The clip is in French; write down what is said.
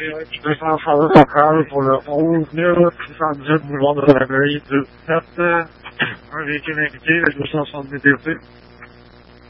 Je vais faire un faveur local pour le 11 618 boulevard de la Veille de 7, un véhicule invité, le 270 DT.